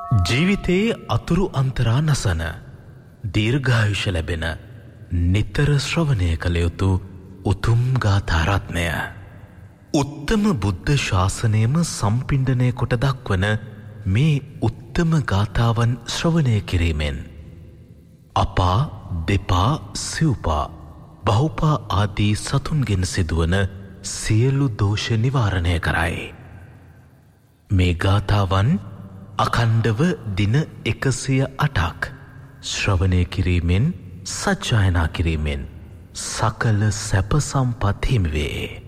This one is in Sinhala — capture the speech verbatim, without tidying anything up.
ජීවිතයේ අතුරු අන්තරා නසන දීර්ඝායුෂ ලැබෙන නිතර ශ්‍රවණය කළ යුතු උතුම් ගාථාරත්නය උත්තම බුද්ධ ශාසනයම සම්පිණ්ඩනය කොට දක්වන මේ උත්තම ගාථාවන් ශ්‍රවණය කිරීමෙන් අපා දෙපා සිව්පා බහුපා ආදී සතුන්ගෙන් සිදුවන සියලු දෝෂ නිවාරණය කරයි. මේ ගාථාවන් අඛණ්ඩව දින එකසිය අටක් ශ්‍රවණය කිරීමෙන් සජ්ජායනා කිරීමෙන් සකල සැප සම්පත් හිමි වේ.